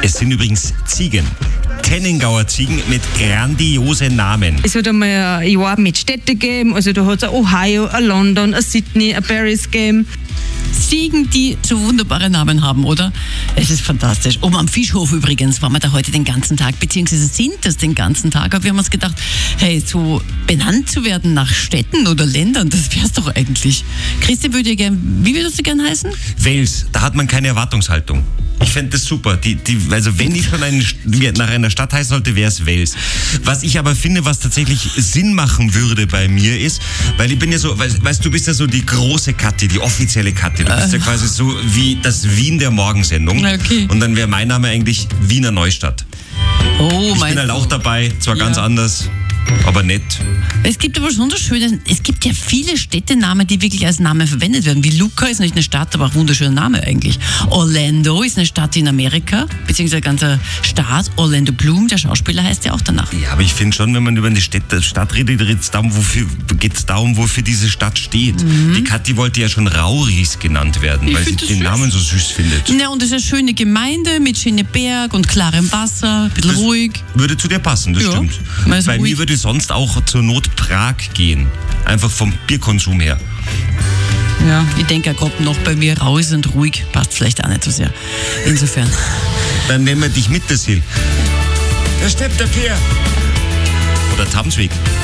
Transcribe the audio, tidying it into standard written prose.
Es sind übrigens Ziegen. Tennengauer Ziegen mit grandiosen Namen. Es hat einmal ein Jahr mit Städte gegeben, also da hat es ein Ohio, ein London, ein Sydney, ein Paris gegeben. Ziegen, die so wunderbare Namen haben, oder? Es ist fantastisch. Oben am Fischhof übrigens waren wir da heute den ganzen Tag, beziehungsweise sind das den ganzen Tag. Aber wir haben uns gedacht, hey, so benannt zu werden nach Städten oder Ländern, das wär's doch eigentlich. Christi würde ja gern, wie würdest du gern heißen? Wales, da hat man keine Erwartungshaltung. Ich fände das super. Also wenn ich schon nach einer Stadt heißen sollte, wäre es Wales. Was ich aber finde, was tatsächlich Sinn machen würde bei mir ist, weil ich bin ja so, weißt du, bist ja so die große Kathi, die offizielle Kathi. Du bist ja quasi so wie das Wien der Morgensendung. Okay. Und dann wäre mein Name eigentlich Wiener Neustadt. Oh, Ich bin halt auch dabei, zwar ganz anders, aber nett. Es gibt aber schon so schöne, es gibt ja viele Städtenamen, die wirklich als Name verwendet werden. Wie Lucca ist nicht eine Stadt, aber auch ein wunderschöner Name eigentlich. Orlando ist eine Stadt in Amerika, beziehungsweise ein ganzer Staat. Orlando Bloom, der Schauspieler, heißt ja auch danach. Ja, aber ich finde schon, wenn man über eine Stadt redet, geht es darum, wofür diese Stadt steht. Die Kathi wollte ja schon Rauris genannt werden, weil sie den Namen so süß findet. Ja, und es ist eine schöne Gemeinde mit schönem Berg und klarem Wasser, ein bisschen ruhig. Würde zu dir passen, das stimmt. Bei mir würde sonst auch zur Not Prag gehen. Einfach vom Bierkonsum her. Ja, ich denke, er kommt noch bei mir raus und ruhig. Passt vielleicht auch nicht so sehr. Insofern. Dann nehmen wir dich mit, das Hill. Da steppt der Peer. Oder Thamsweg.